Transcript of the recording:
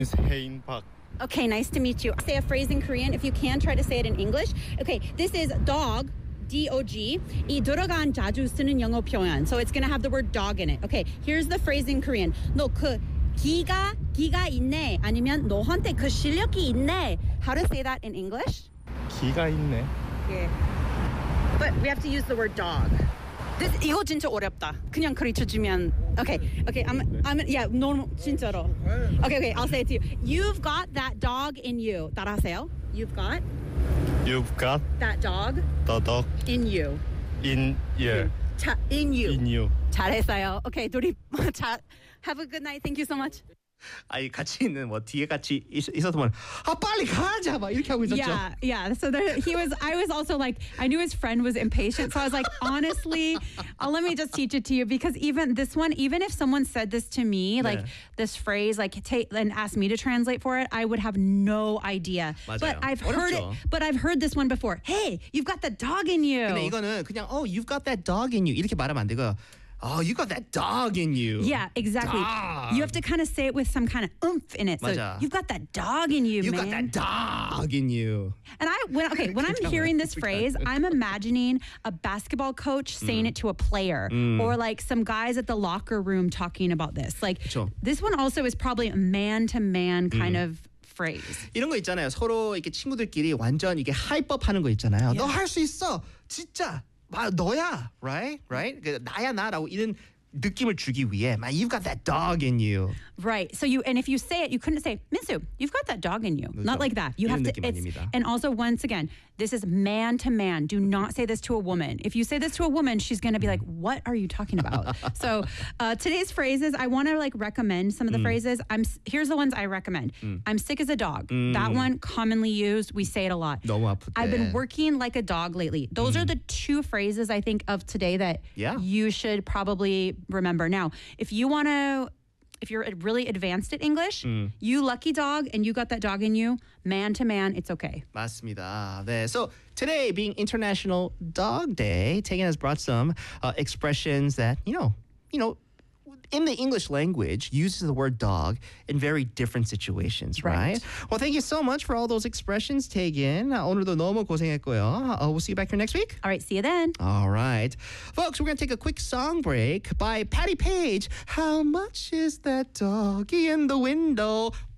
It's Hein Park. Okay, nice to meet you. Say a phrase in Korean. If you can, try to say it in English. Okay, this is dog. D-O-G. 이 들어간 자주 쓰는 영어 표현. So it's going to have the word dog in it. Okay, here's the phrase in Korean. 너 그 기가 있네. 아니면 너한테 그 실력이 있네. How to say that in English? 기가 있네. Yeah. But we have to use the word dog. 이거 진짜 어렵다. 그냥 가르쳐주면. Okay. Yeah, no, 진짜로. Okay, I'll say it to you. You've got that dog in you. 따라하세요. You've got that dog the dog in you. in you. In you. In you. 잘했어요. Okay, 둘이 have a good night. Thank you so much. 아니 같이 있는 뭐 뒤에 같이 있었으면 빨리 가자 막 이렇게 하고 있었죠. Yeah. So I was also like, I knew his friend was impatient, so I was like, honestly, let me just teach it to you, because even this one, even if someone said this to me, like this phrase, like take and asked me to translate for it, I would have no idea. 맞아요. But I've 어렵죠. heard this one before. Hey, you've got the dog in you. 근데 이거는 그냥 you've got that dog in you 이렇게 말하면 안 되고 you got that dog in you. Yeah, exactly. Dog. You have to kind of say it with some kind of oomph in it. So 맞아. you've got that dog in you, You man. got that dog in you. And when I'm hearing this phrase, I'm imagining a basketball coach saying it to a player, or like some guys at the locker room talking about this. Like 그쵸. this one also is probably a man-to-man kind of phrase. 이런 거 있잖아요. 서로 이렇게 친구들끼리 완전 이게 하이법 하는 거 있잖아요. 너 할 수 있어. 진짜. 너야. Right? 나야 나라고 이런 느낌을 주기 위해 you've got that dog in you. Right. So if you say it, you couldn't say, Minsu, you've got that dog in you. Not like that. You have to. And also, once again, this is man to man. Do not say this to a woman. If you say this to a woman, she's going to be like, what are you talking about? So today's phrases, I want to like recommend some of the phrases. Here's the ones I recommend. I'm sick as a dog. That one commonly used. We say it a lot. 너무 아프대. I've been working like a dog lately. Those are the two phrases I think of today that you should probably remember. Now, if you're really advanced at English, you lucky dog and you got that dog in you, man to man, it's okay. 맞습니다. 네. So today being International Dog Day, Tegan has brought some expressions that, you know, in the English language uses the word dog in very different situations, right? Well, thank you so much for all those expressions, Tegan. 오늘도 너무 고생했고요. We'll see you back here next week. All right, see you then. All right. Folks, we're going to take a quick song break by Patty Page. How much is that doggy in the window?